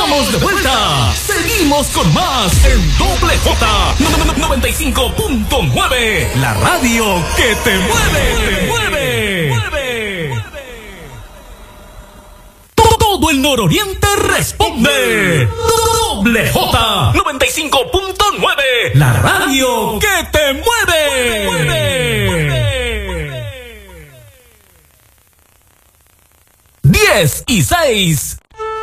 Estamos de vuelta. Seguimos con más en Doble J 95.9. La radio que te mueve. Todo el nororiente responde. Doble J 95.9. La radio que te mueve. 10:06.